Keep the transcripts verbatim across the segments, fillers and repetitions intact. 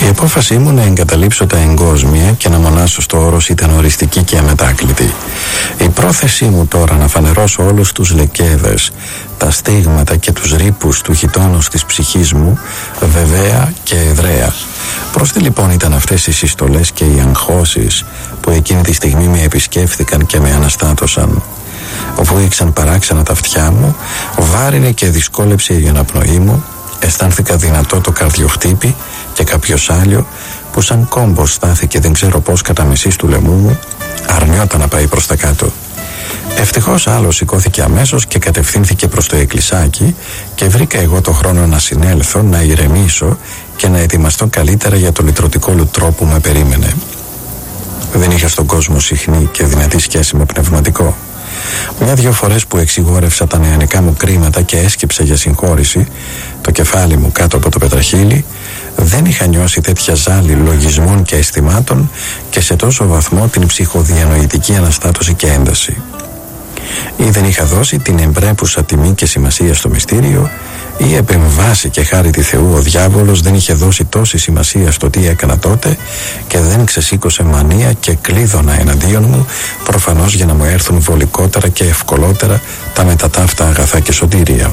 απόφασή μου να εγκαταλείψω τα εγκόσμια και να μονάσω στο όρος ήταν οριστική και αμετάκλητη. Η πρόθεσή μου τώρα να φανερώσω όλους τους λεκέδες, τα στίγματα και τους ρήπους του χιτώνους της ψυχής μου, βεβαία και εδραία. Προς τι λοιπόν ήταν αυτές οι συστολές και οι αγχώσεις που εκείνη τη στιγμή με επισκέφθηκαν και με αναστάτωσαν? Βούηξαν παράξενα τα αυτιά μου, βάρινε και δυσκόλεψε η αναπνοή μου, αισθάνθηκα δυνατό το καρδιοχτύπη και κάποιος άλλο που σαν κόμπος στάθηκε δεν ξέρω πώς κατά μεσής του λαιμού μου, αρνιόταν να πάει προς τα κάτω. Ευτυχώς άλλος σηκώθηκε αμέσως και κατευθύνθηκε προς το εκκλησάκι και βρήκα εγώ το χρόνο να συνέλθω, να ηρεμήσω και να ετοιμαστώ καλύτερα για το λυτρωτικό λουτρό που με περίμενε. Δεν είχα στον κόσμο συχνή και δυνατή σχέση με πνευματικό. Μια-δυο φορές που εξιγόρευσα τα νεανικά μου κρίματα και έσκυψα για συγχώρηση το κεφάλι μου κάτω από το πετραχύλι, δεν είχα νιώσει τέτοια ζάλη λογισμών και αισθημάτων και σε τόσο βαθμό την ψυχοδιανοητική αναστάτωση και ένταση. Ή δεν είχα δώσει την εμπρέπουσα τιμή και σημασία στο μυστήριο, ή επεμβάσει και χάρη τη Θεού ο διάβολος δεν είχε δώσει τόση σημασία στο τι έκανα τότε και δεν ξεσήκωσε μανία και κλείδωνα εναντίον μου, προφανώς για να μου έρθουν βολικότερα και ευκολότερα τα μετατάφτα αγαθά και σωτήρια.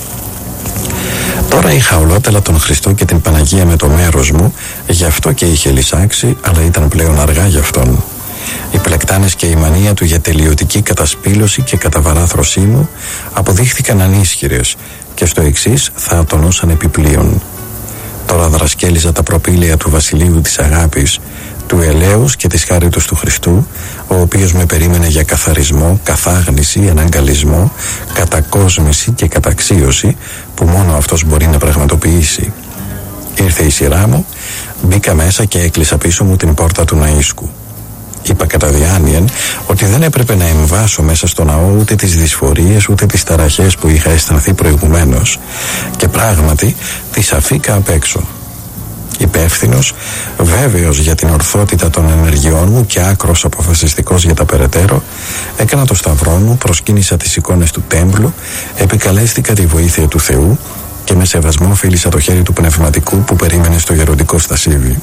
Τώρα είχα ολότελα τον Χριστό και την Παναγία με το μέρος μου, γι' αυτό και είχε λυσάξει, αλλά ήταν πλέον αργά γι' αυτόν. Οι πλεκτάνες και η μανία του για τελειωτική κατασπήλωση και καταβαράθρωσή μου αποδείχθηκαν ανίσχυρες και στο εξής θα ατονούσαν επιπλέον. Τώρα δρασκέλιζα τα προπήλαια του βασιλείου της αγάπης, του ελέους και της χάριτος του Χριστού, ο οποίος με περίμενε για καθαρισμό, καθάγνηση, εναγκαλισμό, κατακόσμηση και καταξίωση που μόνο αυτός μπορεί να πραγματοποιήσει. Ήρθε η σειρά μου, μπήκα μέσα και έκλεισα πίσω μου την πόρτα του ναΐσκου. Είπα κατά διάνοιεν ότι δεν έπρεπε να εμβάσω μέσα στο ναό ούτε τις δυσφορίες ούτε τις ταραχές που είχα αισθανθεί προηγουμένως και πράγματι τις αφήκα απ' έξω. Υπεύθυνος, βέβαιος για την ορθότητα των ενεργειών μου και άκρος αποφασιστικός για τα περαιτέρω, έκανα το σταυρό μου, προσκύνησα τις εικόνες του τέμπλου, επικαλέστηκα τη βοήθεια του Θεού και με σεβασμό φίλησα το χέρι του πνευματικού που περίμενε στο γεροντικό στασίβι.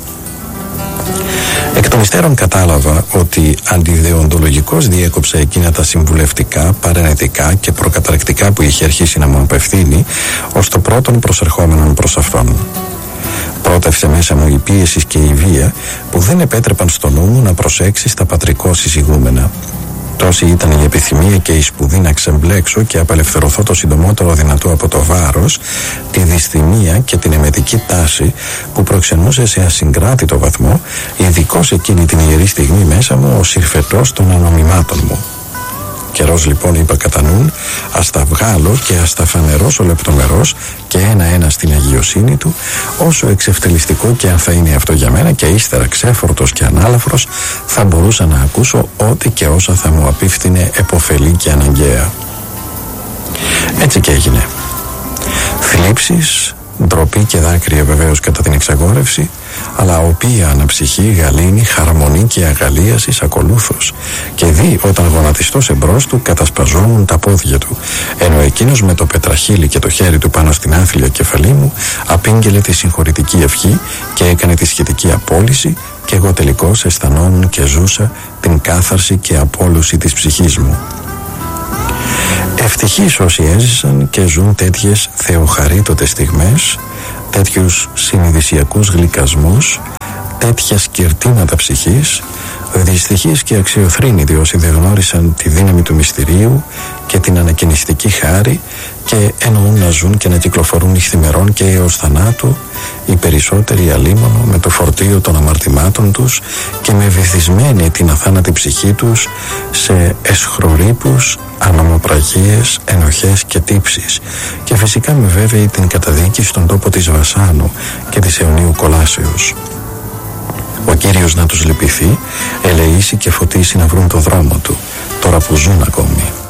Εκ των υστέρων κατάλαβα ότι αντιδεοντολογικώς διέκοψα εκείνα τα συμβουλευτικά, παρενετικά και προκαταρκτικά που είχε αρχίσει να μου απευθύνει ως το πρώτον προσερχόμενον προς αυτόν. Πρότευσε μέσα μου η πίεση και η βία που δεν επέτρεπαν στο νου μου να προσέξει στα πατρικό συζυγούμενα. Τόση ήταν η επιθυμία και η σπουδή να ξεμπλέξω και απελευθερωθώ το συντομότερο δυνατό από το βάρος, τη δυσθυμία και την εμετική τάση που προξενούσε σε ασυγκράτητο βαθμό, ειδικώς εκείνη την ιερή στιγμή μέσα μου, ο συρφετός των ανομιμάτων μου. Καιρός λοιπόν, είπα κατά νουν, ας τα βγάλω και ας τα φανερώσω λεπτομερώς και ένα-ένα στην αγιοσύνη του, όσο εξευτελιστικό και αν θα είναι αυτό για μένα, και ύστερα ξέφορτος και ανάλαφρος θα μπορούσα να ακούσω ό,τι και όσα θα μου απίφθινε επωφελή και αναγκαία. Έτσι και έγινε. Θλίψεις, ντροπή και δάκρυα βεβαίως κατά την εξαγόρευση, αλλά οποία αναψυχή, γαλήνη, χαρμονή και αγαλίασης ακολούθως, και δει όταν γονατιστός εμπρός του κατασπαζόμουν τα πόδια του, ενώ εκείνος με το πετραχύλι και το χέρι του πάνω στην άθλια κεφαλή μου απήγγελε τη συγχωρητική ευχή και έκανε τη σχετική απόλυση, και εγώ τελικώς αισθανόμουν και ζούσα την κάθαρση και απόλυση της ψυχής μου. Ευτυχείς όσοι έζησαν και ζουν τέτοιες θεοχαρίτωτες στιγμές, τέτοιους συνειδησιακούς γλυκασμούς, τέτοια σκυρτήματα ψυχής, δυστυχείς και αξιοθρήνητοι όσοι δεν γνώρισαν τη δύναμη του μυστηρίου και την ανακαινιστική χάρη και εννοούν να ζουν και να κυκλοφορούν νυχθημερών και έως θανάτου, οι περισσότεροι αλίμονο με το φορτίο των αμαρτημάτων τους και με βυθισμένη την αθάνατη ψυχή τους σε εσχρορύπους, ανομοπραγίες, ενοχές και τύψεις, και φυσικά με βέβαιη την καταδίκη στον τόπο της Βασάνου και της αιωνίου κολάσεως. Ο Κύριος να τους λυπηθεί, ελεήσει και φωτίσει να βρουν το δρόμο του, τώρα που ζουν ακόμη.